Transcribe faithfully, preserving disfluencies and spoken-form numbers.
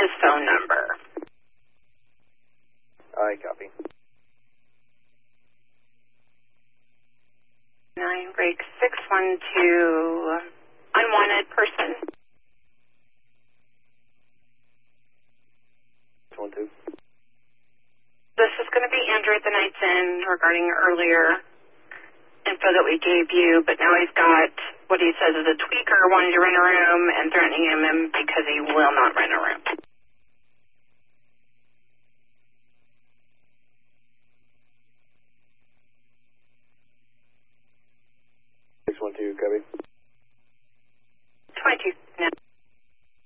his phone number. I copy. Nine break six one two. Unwanted person. One two. This is going to be Andrew at the Night's Inn regarding earlier info that we gave you, but now he's got what he says is a tweaker wanting to rent a room and threatening him because he will not rent a room.